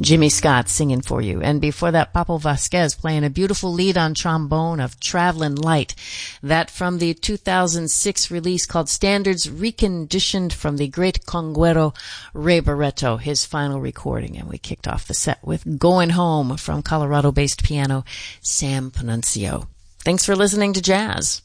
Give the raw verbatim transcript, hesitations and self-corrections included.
Jimmy Scott singing for you. And before that, Papo Vasquez playing a beautiful lead on trombone of Travelin' Light. That from the two thousand six release called Standards Reconditioned from the great conguero Ray Barretto, his final recording. And we kicked off the set with Going Home from Colorado-based piano Sam Panunzio. Thanks for listening to Jazz.